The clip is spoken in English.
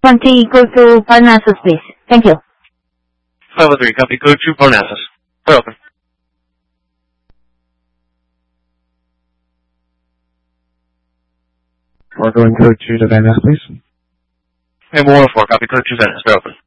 520, go to Parnassus, please. Thank you. 503, copy. Go to Parnassus. We're open. We're going to the Van Ness, please. And 104, copy. Go to Venice. We're open.